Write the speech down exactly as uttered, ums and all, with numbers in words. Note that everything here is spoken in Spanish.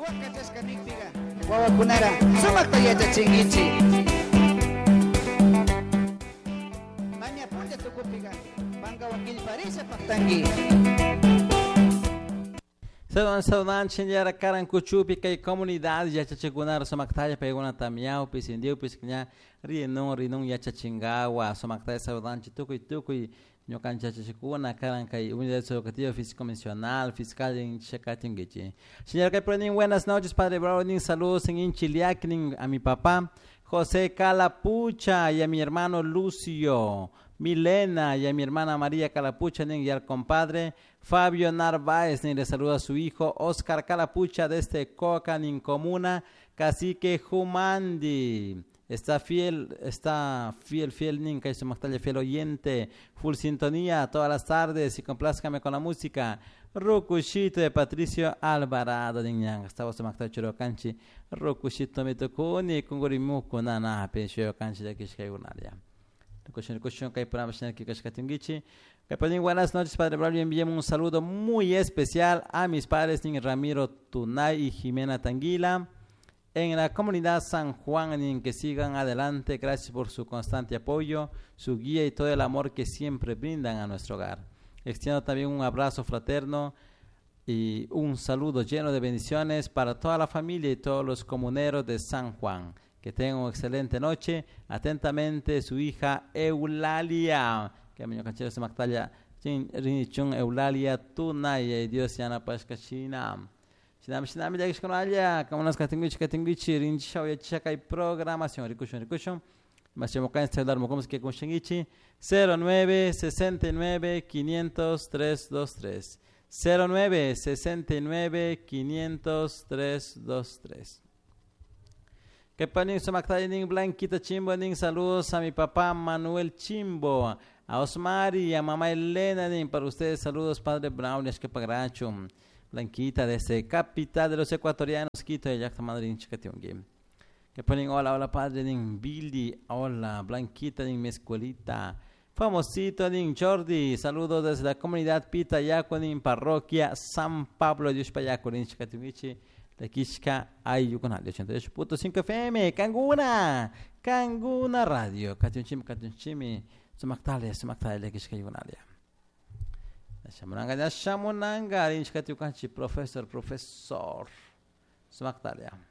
kachas kanikpiga. Wawa kunara. Sumak tayeta chingichi. Manya punta tukupiga. Banga wakil parisa paktangi. Saudon saudon chinjara karan kuchupi kay comunidade ya chachigunar somaktaya peguna tamiao pisindio pisknya rienong rinong ya chachingawa somaktaya saudon chitukuy tukuy nyokan chachikuna karan kay unidad educativa físico convencional fiscal en Chacatingueche. Señora kay pronin buenas noches padre Bravo nin saludos en Chiliac nin a mi papá José Calapucha y a mi hermano Lucio Milena y a mi hermana María Calapucha nin y al compadre Fabio Narváez ni le saluda a su hijo Oscar Calapucha desde Coca nin comuna Cacique Jumandi. Está fiel, está fiel, fiel nin que se fiel oyente, full sintonía todas las tardes y complázcame con la música. Rukushito de Patricio Alvarado niñang. Estaba se macta choro canchi. Rukushito me tocó ni kungurimuku na na pensio canchi de Kishkayunaria. Rukushito rukushito que para machine que Kashkatingichi. Buenas noches, Padre Bravo. Enviamos un saludo muy especial a mis padres, Ramiro Tunay y Jimena Tanguila, en la comunidad San Juan, en que sigan adelante. Gracias por su constante apoyo, su guía y todo el amor que siempre brindan a nuestro hogar. Extiendo también un abrazo fraterno y un saludo lleno de bendiciones para toda la familia y todos los comuneros de San Juan. Que tengan una excelente noche. Atentamente, su hija Eulalia. Que me canchero se mactalla chin rinichun Eulalia Tunay Dios yana pashkachina sinam sinam ya kishkonalla como nas katinguich katinguich rinchao ya chaka y programación rikushon rikushon mas chemo kan celular mo como que con shingichi cero nueve sesenta y nueve quinientos tres dos tres cero nueve sesenta y nueve quinientos tres dos tres. Que panin se mactalla ning Blanquita Chimbo ning saludos a mi papá Manuel Chimbo, a Osmar y a mamá Elena, para ustedes saludos, Padre Brown, es que pagracho, Blanquita, desde capital de los ecuatorianos, Quito, de Yacta Madrid, Chicationgue. Que ponen hola, hola, Padre, nin Billy, hola, Blanquita, nin mi escuelita, famosito, nin Jordi, saludos desde la comunidad Pitayaco, nin parroquia San Pablo de Uspayaco, nin Chicationgue, de Quisca, Ayuconal, de ochenta y ocho punto cinco F M, Canguna, Canguna Radio, Cationchimi, Cationchimi. Sumaktale, sumaktale kishkayunalia. Shamunanga, shamunanga, rinchkatiukanchi, profesor, profesor. Sumaktalia.